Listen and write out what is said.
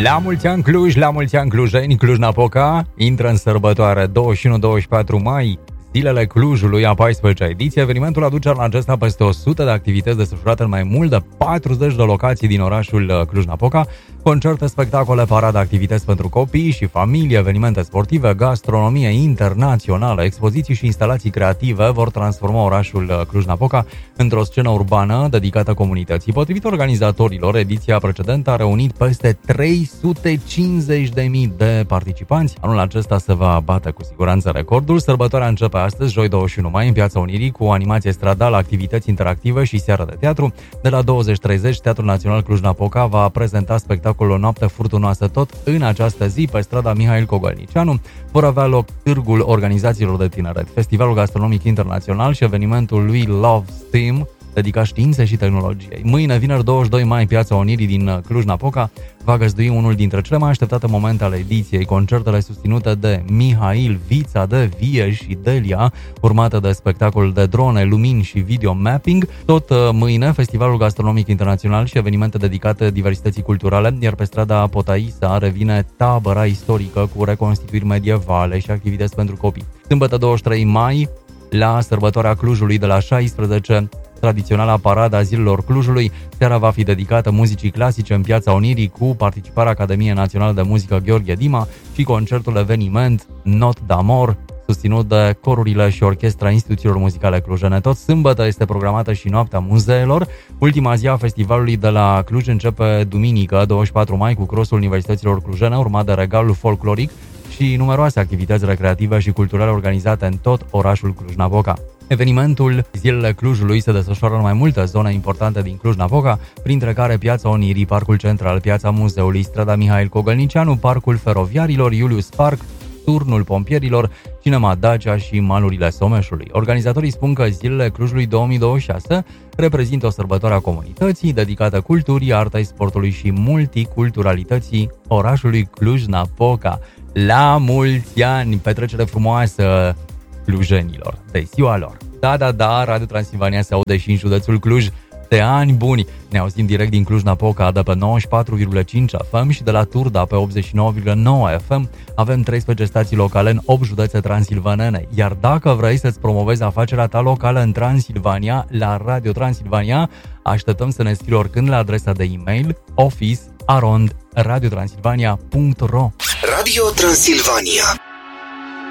La mulți ani Cluj, la mulți ani clujeni, Cluj-Napoca intră în sărbătoare 21-24 mai, Zilele Clujului, a 14-a ediție. Evenimentul aduce anul acesta peste 100 de activități desfășurate în mai mult de 40 de locații din orașul Cluj-Napoca, concerte, spectacole, parade, activități pentru copii și familie, evenimente sportive, gastronomie internațională, expoziții și instalații creative vor transforma orașul Cluj-Napoca într-o scenă urbană dedicată comunității. Potrivit organizatorilor, ediția precedentă a reunit peste 350.000 de participanți. Anul acesta se va bate cu siguranță recordul. Sărbătoarea începe astăzi, joi 21 mai, în Piața Unirii, cu animație stradală, activități interactive și seară de teatru. De la 20:30, Teatrul Național Cluj-Napoca va prezenta spectacolul O noapte furtunoasă. Tot în această zi, pe strada Mihail Cogălnicianu, vor avea loc târgul organizațiilor de tineret, Festivalul Gastronomic Internațional și evenimentul lui Love STEAM, dedicat științei și tehnologiei. Mâine, vineri 22 mai, Piața Unirii din Cluj-Napoca va găzdui unul dintre cele mai așteptate momente ale ediției, concertele susținute de Mihail, Vița de Vie și Delia, urmate de spectacolul de drone, lumini și video mapping. Tot mâine, Festivalul Gastronomic Internațional și evenimente dedicate diversității culturale, iar pe strada Potaisa revine tabăra istorică cu reconstituiri medievale și activități pentru copii. Sâmbătă 23 mai, la sărbătoarea Clujului de la 16, tradiționala parada Zilelor Clujului, seara va fi dedicată muzicii clasice în Piața Unirii cu participarea Academiei Naționale de Muzică Gheorghe Dima și concertul eveniment Not d'Amor, susținut de corurile și orchestra instituțiilor muzicale clujene. Tot sâmbătă este programată și Noaptea Muzeelor. Ultima zi a festivalului de la Cluj începe duminică, 24 mai, cu crossul Universităților Clujene, urmat de regalul folcloric și numeroase activități recreative și culturale organizate în tot orașul Cluj-Napoca. Evenimentul Zilele Clujului se desfășoară în mai multe zone importante din Cluj-Napoca, printre care Piața Unirii, Parcul Central, Piața Muzeului, strada Mihail Cogălnicianu, Parcul Feroviarilor, Iulius Park, Turnul Pompierilor, Cinema Dacia și malurile Someșului. Organizatorii spun că Zilele Clujului 2026 reprezintă o sărbătoare a comunității dedicată culturii, artei, sportului și multiculturalității orașului Cluj-Napoca. La mulți ani, petrecere frumoasă clujenilor, de ziua lor. Da, Radio Transilvania se aude și în județul Cluj. De ani buni. Ne auzim direct din Cluj-Napoca de pe 94,5 FM și de la Turda pe 89,9 FM. Avem 13 stații locale în 8 județe transilvanene. Iar dacă vrei să-ți promovezi afacerea ta locală în Transilvania, la Radio Transilvania, așteptăm să ne scrii oricând la adresa de e-mail office@radiotransilvania.ro. Radio Transilvania.